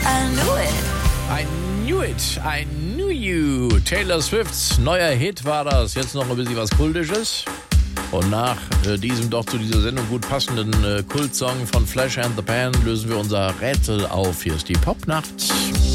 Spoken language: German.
I knew it, I knew you. Taylor Swifts neuer Hit war das. Jetzt noch ein bisschen was Kultisches. Und nach diesem doch zu dieser Sendung gut passenden Kultsong von Flash and the Pan lösen wir unser Rätsel auf. Hier ist die Popnacht.